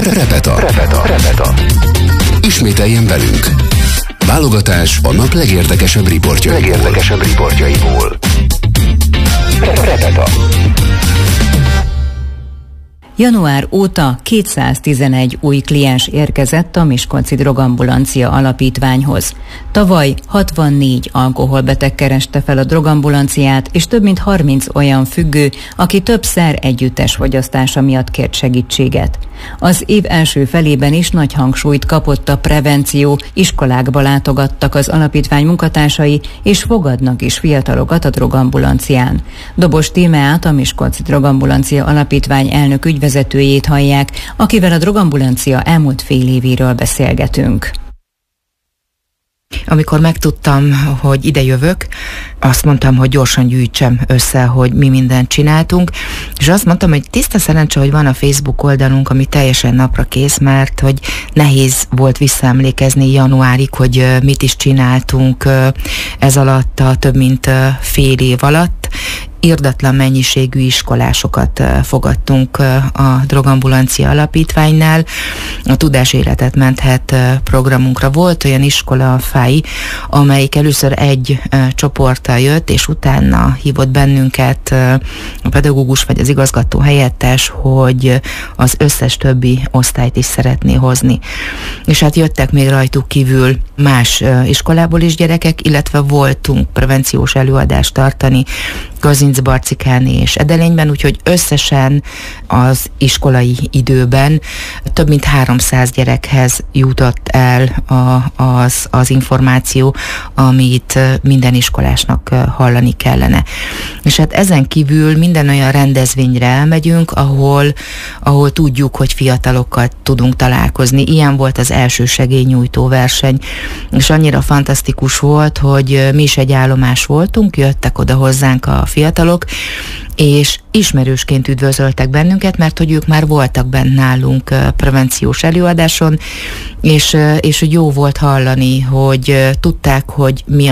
Repeta. Ismételjen velünk. Válogatás a nap legérdekesebb riportjaiból. Repeta. Január óta 211 új kliens érkezett a Miskolci Drogambulancia Alapítványhoz. Tavaly 64 alkoholbeteg kereste fel a drogambulanciát, és több mint 30 olyan függő, aki többször együttes fogyasztása miatt kért segítséget. Az év első felében is nagy hangsúlyt kapott a prevenció, iskolákba látogattak az alapítvány munkatársai, és fogadnak is fiatalokat a drogambulancián. Dobos Tímeát, a Miskolci Drogambulancia Alapítvány elnök ügyvezetőjét hallják, akivel a drogambulancia elmúlt fél évéről beszélgetünk. Amikor megtudtam, hogy ide jövök, azt mondtam, hogy gyorsan gyűjtsem össze, hogy mi mindent csináltunk, és azt mondtam, hogy tiszta szerencse, hogy van a Facebook oldalunk, ami teljesen napra kész, mert hogy nehéz volt visszaemlékezni januárig, hogy mit is csináltunk ez alatt a több mint fél év alatt. Irdatlan mennyiségű iskolásokat fogadtunk a Drogambulancia Alapítványnál. A Tudás életet menthet programunkra volt olyan iskola, a FAI, amelyik először egy csoporttal jött, és utána hívott bennünket a pedagógus vagy az igazgató helyettes, hogy az összes többi osztályt is szeretné hozni. És hát jöttek még rajtuk kívül más iskolából is gyerekek, illetve voltunk prevenciós előadást tartani Kazinc-Barcikán és Edelényben, úgyhogy összesen az iskolai időben több mint 300 gyerekhez jutott el az információ, amit minden iskolásnak hallani kellene. És hát ezen kívül minden olyan rendezvényre elmegyünk, ahol tudjuk, hogy fiatalokkal tudunk találkozni. Ilyen volt az első segélynyújtó verseny, és annyira fantasztikus volt, hogy mi is egy állomás voltunk, jöttek oda hozzánk a fiatalok, és ismerősként üdvözöltek bennünket, mert hogy ők már voltak bent nálunk prevenciós előadáson, és hogy jó volt hallani, hogy tudták, hogy mi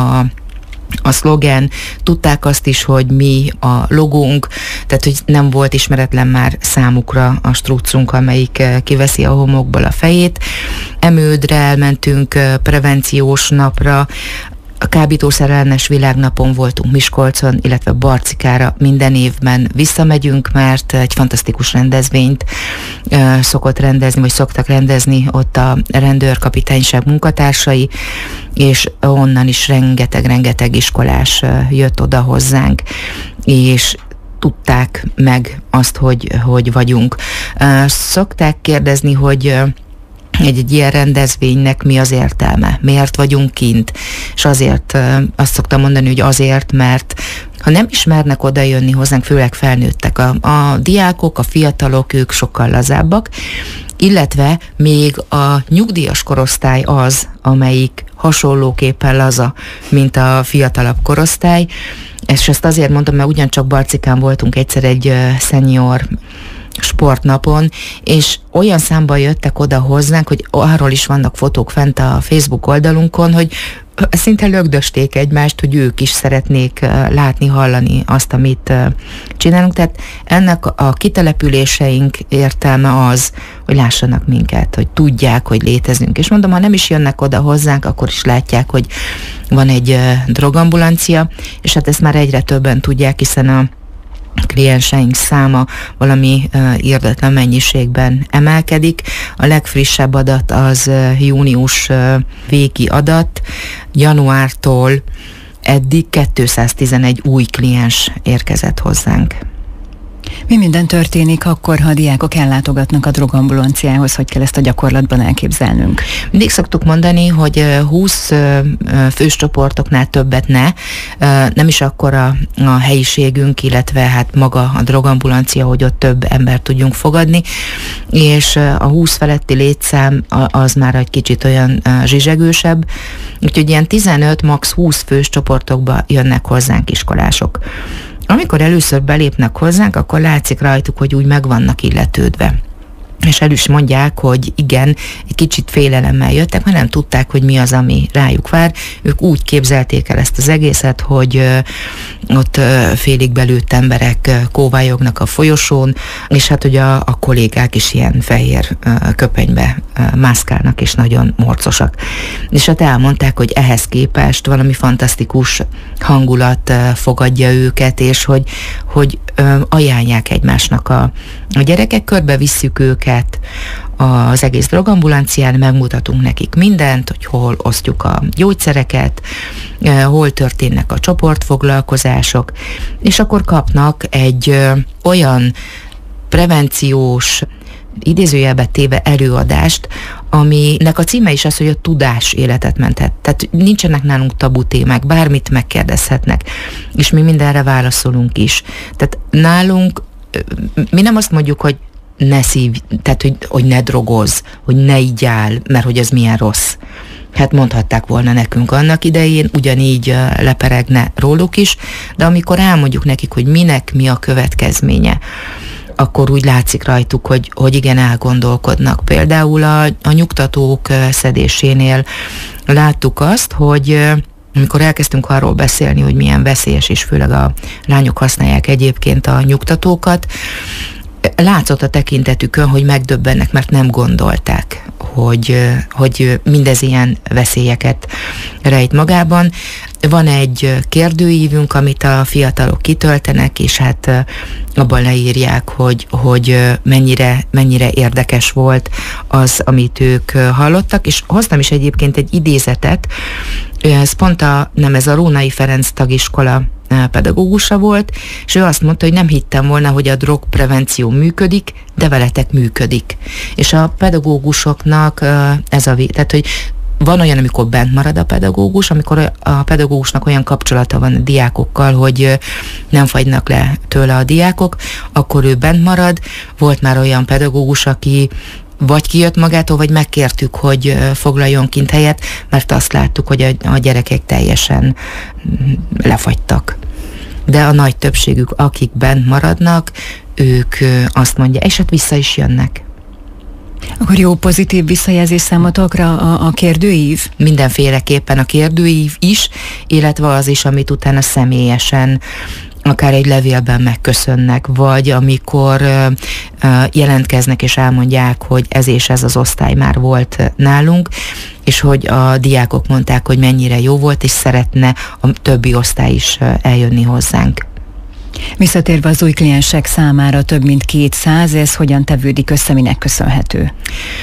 a szlogen, tudták azt is, hogy mi a logónk, tehát hogy nem volt ismeretlen már számukra a struccunk, amelyik kiveszi a homokból a fejét. Emődre elmentünk prevenciós napra, a kábítószerellenes világnapon voltunk Miskolcon, illetve Barcikára minden évben visszamegyünk, mert egy fantasztikus rendezvényt szoktak rendezni ott a rendőrkapitányság munkatársai, és onnan is rengeteg iskolás jött oda hozzánk, és tudták meg azt, hogy vagyunk. Szokták kérdezni, hogy egy ilyen rendezvénynek mi az értelme? Miért vagyunk kint? És azért azt szoktam mondani, hogy azért, mert ha nem ismernek oda jönni hozzánk, főleg felnőttek, a diákok, a fiatalok, ők sokkal lazábbak, illetve még a nyugdíjas korosztály az, amelyik hasonlóképpen laza, mint a fiatalabb korosztály. És ezt azért mondom, mert ugyancsak Barcikán voltunk egyszer egy senior sportnapon, és olyan számban jöttek oda hozzánk, hogy arról is vannak fotók fent a Facebook oldalunkon, hogy szinte lögdösték egymást, hogy ők is szeretnék látni, hallani azt, amit csinálunk. Tehát ennek a kitelepüléseink értelme az, hogy lássanak minket, hogy tudják, hogy létezünk. És mondom, ha nem is jönnek oda hozzánk, akkor is látják, hogy van egy drogambulancia, és hát ezt már egyre többen tudják, hiszen a klienseink száma valami irdatlan mennyiségben emelkedik. A legfrissebb adat az június végi adat. Januártól eddig 211 új kliens érkezett hozzánk. Mi minden történik akkor, ha a diákok ellátogatnak a drogambulanciához? Hogy kell ezt a gyakorlatban elképzelnünk? Mindig szoktuk mondani, hogy 20 fős csoportoknál többet nem is akkora a helyiségünk, illetve hát maga a drogambulancia, hogy ott több embert tudjunk fogadni, és a 20 feletti létszám az már egy kicsit olyan zsizsegősebb, úgyhogy ilyen 15, max. 20 fős csoportokba jönnek hozzánk iskolások. Amikor először belépnek hozzánk, akkor látszik rajtuk, hogy úgy meg vannak illetődve. és el is mondják, hogy igen, egy kicsit félelemmel jöttek, mert nem tudták, hogy mi az, ami rájuk vár. Ők úgy képzelték el ezt az egészet, hogy ott félig belőtt emberek kóvályognak a folyosón, és hát ugye a kollégák is ilyen fehér köpenybe mászkálnak, és nagyon morcosak. És hát elmondták, hogy ehhez képest valami fantasztikus hangulat fogadja őket, és hogy ajánlják egymásnak a gyerekek, körbe visszük őket az egész drogambulancián, megmutatunk nekik mindent, hogy hol osztjuk a gyógyszereket, hol történnek a csoportfoglalkozások, és akkor kapnak egy olyan prevenciós, idézőjelbe téve előadást, aminek a címe is az, hogy a tudás életet menthet. Tehát nincsenek nálunk tabu témák, bármit megkérdezhetnek, és mi mindenre válaszolunk is. Tehát nálunk mi nem azt mondjuk, hogy ne szívj, tehát hogy ne drogozz, hogy ne igyál, mert hogy az milyen rossz. Hát mondhatták volna nekünk annak idején, ugyanígy leperegne róluk is, de amikor elmondjuk nekik, hogy minek mi a következménye, akkor úgy látszik rajtuk, hogy igen, elgondolkodnak. Például a nyugtatók szedésénél láttuk azt, hogy amikor elkezdtünk arról beszélni, hogy milyen veszélyes, és főleg a lányok használják egyébként a nyugtatókat, látszott a tekintetükön, hogy megdöbbennek, mert nem gondolták, hogy mindez ilyen veszélyeket rejt magában. Van egy kérdőívünk, amit a fiatalok kitöltenek, és hát abban leírják, hogy mennyire érdekes volt az, amit ők hallottak, és hoztam is egyébként egy idézetet, ez pont ez a Rónai Ferenc tagiskola pedagógusa volt, és ő azt mondta, hogy nem hittem volna, hogy a drogprevenció működik, de veletek működik. És a pedagógusoknak tehát, hogy van olyan, amikor bent marad a pedagógus, amikor a pedagógusnak olyan kapcsolata van a diákokkal, hogy nem fagynak le tőle a diákok, akkor ő bent marad. Volt már olyan pedagógus, aki vagy kijött magától, vagy megkértük, hogy foglaljon kint helyet, mert azt láttuk, hogy a gyerekek teljesen lefagytak. De a nagy többségük, akik bent maradnak, ők azt mondják, és hát vissza is jönnek. Akkor jó pozitív visszajelzés számotokra a kérdőív? Mindenféleképpen a kérdőív is, illetve az is, amit utána személyesen akár egy levélben megköszönnek, vagy amikor jelentkeznek és elmondják, hogy ez és ez az osztály már volt nálunk, és hogy a diákok mondták, hogy mennyire jó volt, és szeretne a többi osztály is eljönni hozzánk. Visszatérve az új kliensek számára több mint 200, ez hogyan tevődik össze, minek köszönhető?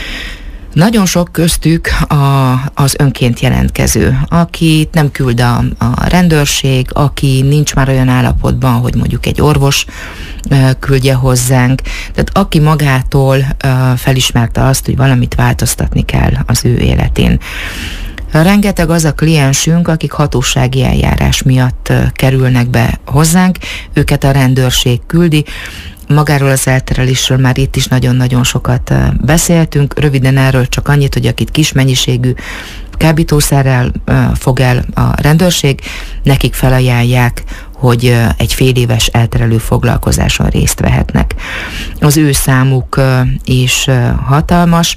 Nagyon sok köztük az önként jelentkező, akit nem küld a rendőrség, aki nincs már olyan állapotban, hogy mondjuk egy orvos küldje hozzánk. Tehát aki magától felismerte azt, hogy valamit változtatni kell az ő életén. Rengeteg az a kliensünk, akik hatósági eljárás miatt kerülnek be hozzánk, őket a rendőrség küldi. Magáról az elterelésről már itt is nagyon-nagyon sokat beszéltünk. Röviden erről csak annyit, hogy akit kis mennyiségű kábítószerrel fog el a rendőrség, nekik felajánlják, hogy egy fél éves elterelő foglalkozáson részt vehetnek. Az ő számuk is hatalmas,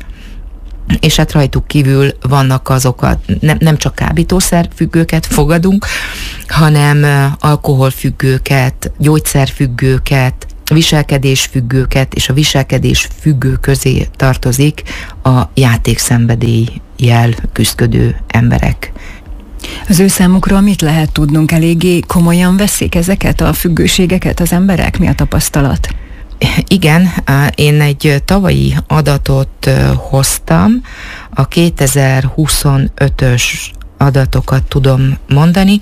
és hát rajtuk kívül vannak azokat, nem csak kábítószerfüggőket fogadunk, hanem alkoholfüggőket, gyógyszerfüggőket, viselkedésfüggőket, és a viselkedésfüggő közé tartozik a játékszenvedéllyel küszködő emberek. Az ő számukról mit lehet tudnunk? Eléggé komolyan veszik ezeket a függőségeket az emberek? Mi a tapasztalat? Igen, én egy tavalyi adatot hoztam, a 2025-ös adatokat tudom mondani.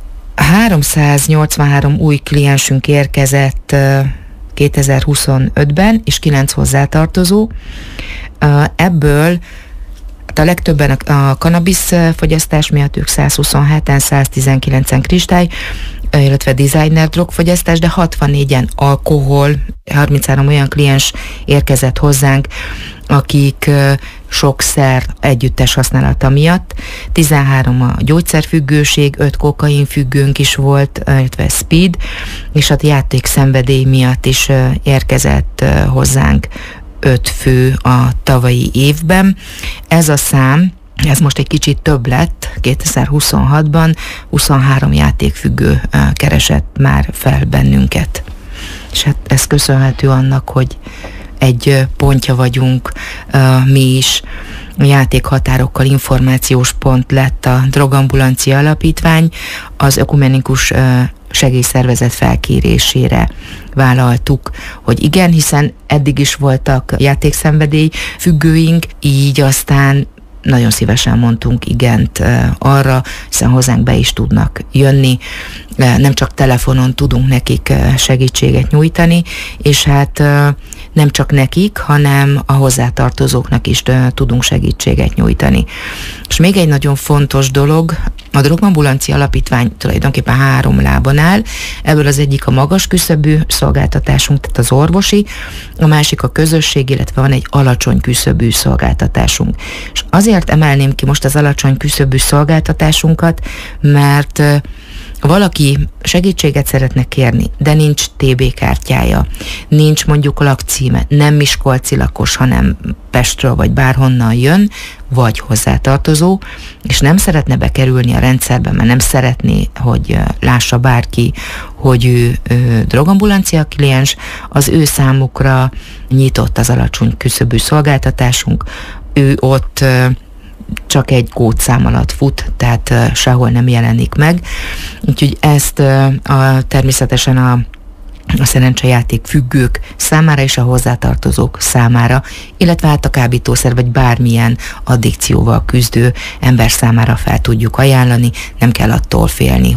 383 új kliensünk érkezett 2025-ben, és 9 hozzátartozó. Ebből a legtöbben a kannabisz fogyasztás miatt, ők 127-en, 119-en kristály, illetve designer drogfogyasztás, de 64-en alkohol, 33 olyan kliens érkezett hozzánk, akik sok szer együttes használata miatt, 13 a gyógyszerfüggőség, 5 kokainfüggőnk is volt, illetve speed, és a játékszenvedély miatt is érkezett hozzánk 5 fő a tavalyi évben. Ez a szám, ez most egy kicsit több lett, 2026-ban 23 játékfüggő keresett már fel bennünket. És hát ez köszönhető annak, hogy egy pontja vagyunk mi is, a játékhatárokkal információs pont lett a Drogambulancia Alapítvány, az ökumenikus segélyszervezet felkérésére vállaltuk, hogy igen, hiszen eddig is voltak játékszenvedély függőink, így aztán nagyon szívesen mondtunk igent arra, hiszen hozzánk be is tudnak jönni, nem csak telefonon tudunk nekik segítséget nyújtani, és hát nem csak nekik, hanem a hozzátartozóknak is tudunk segítséget nyújtani. És még egy nagyon fontos dolog, a Drogambulancia Alapítvány tulajdonképpen 3 lábon áll, ebből az egyik a magas küszöbű szolgáltatásunk, tehát az orvosi, a másik a közösség, illetve van egy alacsony küszöbű szolgáltatásunk. És azért emelném ki most az alacsony küszöbű szolgáltatásunkat, mert valaki segítséget szeretne kérni, de nincs TB kártyája, nincs mondjuk lakcíme, nem miskolci lakos, hanem Pestről vagy bárhonnan jön, vagy hozzátartozó, és nem szeretne bekerülni a rendszerbe, mert nem szeretné, hogy lássa bárki, hogy ő drogambulancia kliens, az ő számukra nyitott az alacsony küszöbű szolgáltatásunk, ő ott csak egy kódszám alatt fut, tehát sehol nem jelenik meg. Úgyhogy ezt természetesen a szerencsejáték függők számára és a hozzátartozók számára, illetve hát a kábítószer vagy bármilyen addikcióval küzdő ember számára fel tudjuk ajánlani, nem kell attól félni,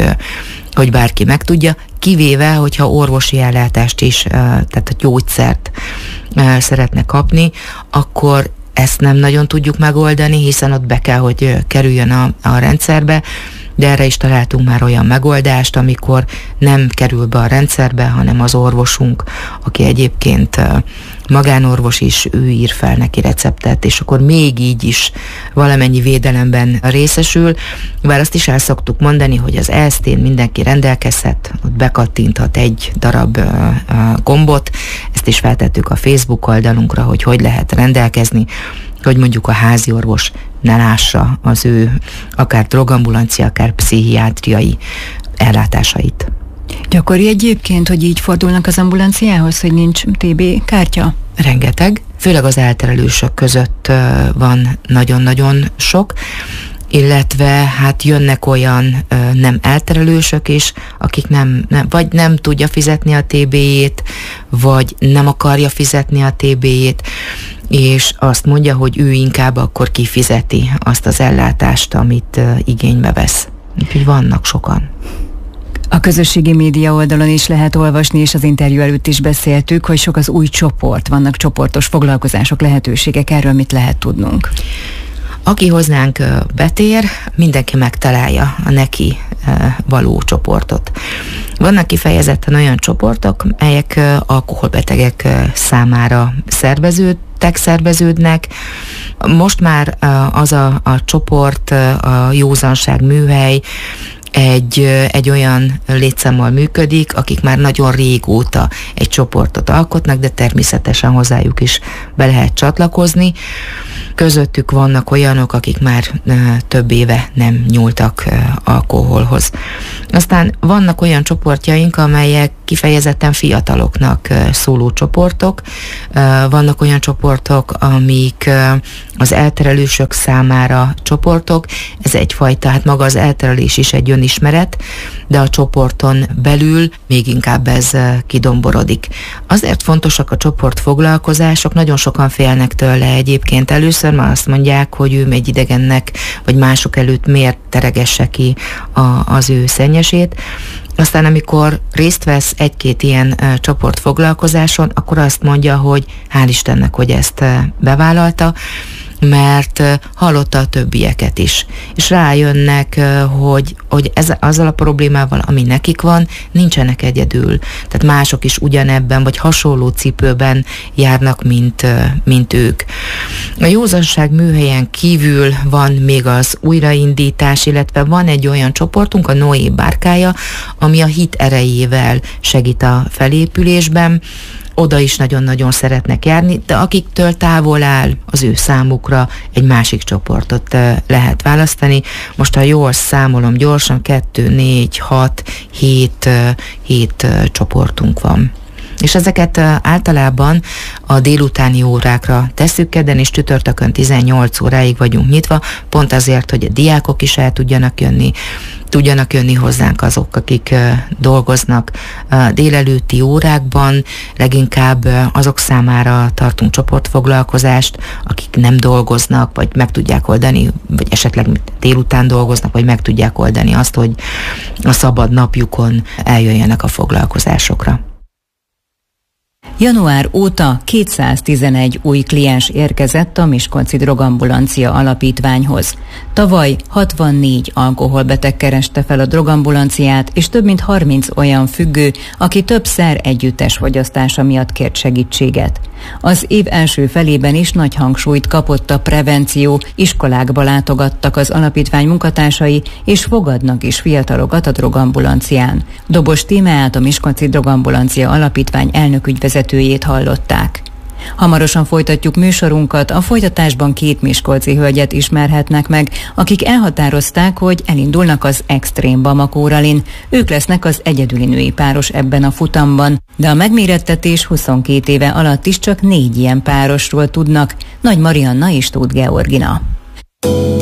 hogy bárki megtudja, kivéve, hogyha orvosi ellátást is, tehát a gyógyszert szeretne kapni, akkor ezt nem nagyon tudjuk megoldani, hiszen ott be kell, hogy kerüljön a rendszerbe, de erre is találtunk már olyan megoldást, amikor nem kerül be a rendszerbe, hanem az orvosunk, aki egyébként magánorvos is, ő ír fel neki receptet, és akkor még így is valamennyi védelemben részesül, bár azt is el szoktuk mondani, hogy az ESZT-n mindenki rendelkezhet, ott bekattinthat egy darab gombot, ezt is feltettük a Facebook oldalunkra, hogy lehet rendelkezni, hogy mondjuk a háziorvos ne lássa az ő akár drogambulancia, akár pszichiátriai ellátásait. Gyakori egyébként, hogy így fordulnak az ambulanciához, hogy nincs TB kártya? Rengeteg, főleg az elterelősök között van nagyon-nagyon sok, illetve hát jönnek olyan nem elterelősök is, akik vagy nem tudja fizetni a TB-jét, vagy nem akarja fizetni a TB-jét, és azt mondja, hogy ő inkább akkor kifizeti azt az ellátást, amit igénybe vesz. Úgyhogy vannak sokan. A közösségi média oldalon is lehet olvasni, és az interjú előtt is beszéltük, hogy sok az új csoport, vannak csoportos foglalkozások, lehetőségek, erről mit lehet tudnunk? Aki hozzánk betér, mindenki megtalálja a neki való csoportot. Vannak kifejezetten olyan csoportok, melyek alkoholbetegek számára szerveződnek. Most már az a csoport, a Józanság műhely egy olyan létszámmal működik, akik már nagyon régóta egy csoportot alkotnak, de természetesen hozzájuk is be lehet csatlakozni. Közöttük vannak olyanok, akik már több éve nem nyúltak alkoholhoz. Aztán vannak olyan csoportjaink, amelyek kifejezetten fiataloknak szóló csoportok. Vannak olyan csoportok, amik az elterelősök számára csoportok. Ez egyfajta, hát maga az elterelés is egy önismeret, de a csoporton belül még inkább ez kidomborodik. Azért fontosak a csoportfoglalkozások, nagyon sokan félnek tőle egyébként. Először már azt mondják, hogy ő egy idegennek, vagy mások előtt miért teregesse ki az ő szennyesét. Aztán amikor részt vesz egy-két ilyen csoportfoglalkozáson, akkor azt mondja, hogy hál' Istennek, hogy ezt bevállalta, mert hallotta a többieket is. És rájönnek, hogy azzal a problémával, ami nekik van, nincsenek egyedül. Tehát mások is ugyanebben, vagy hasonló cipőben járnak, mint ők. A józanság műhelyen kívül van még az újraindítás, illetve van egy olyan csoportunk, a Noé bárkája, ami a hit erejével segít a felépülésben. Oda is nagyon-nagyon szeretnek járni, de akiktől távol áll, az ő számukra egy másik csoportot lehet választani. Most, ha jól számolom gyorsan, 2, 4, 6, 7 csoportunk van. És ezeket általában a délutáni órákra tesszük, kedden és csütörtökön 18 óráig vagyunk nyitva, pont azért, hogy a diákok is el tudjanak jönni hozzánk azok, akik dolgoznak délelőtti órákban, leginkább azok számára tartunk csoportfoglalkozást, akik nem dolgoznak, vagy meg tudják oldani, vagy esetleg délután dolgoznak, vagy meg tudják oldani azt, hogy a szabad napjukon eljöjjenek a foglalkozásokra. Január óta 211 új kliens érkezett a Miskolci Drogambulancia Alapítványhoz. Tavaly 64 alkoholbeteg kereste fel a drogambulanciát, és több mint 30 olyan függő, aki többszer együttes fogyasztása miatt kért segítséget. Az év első felében is nagy hangsúlyt kapott a prevenció, iskolákba látogattak az alapítvány munkatársai, és fogadnak is fiatalokat a drogambulancián. Dobos Tímeát, a Miskolci Drogambulancia Alapítvány elnökügyvezetőjét hallották. Hamarosan folytatjuk műsorunkat, a folytatásban 2 miskolci hölgyet ismerhetnek meg, akik elhatározták, hogy elindulnak az Extreme Bamako Rallyn. Ők lesznek az egyedüli női páros ebben a futamban, de a megmérettetés 22 éve alatt is csak 4 ilyen párosról tudnak. Nagy Marianna és Tóth Georgina.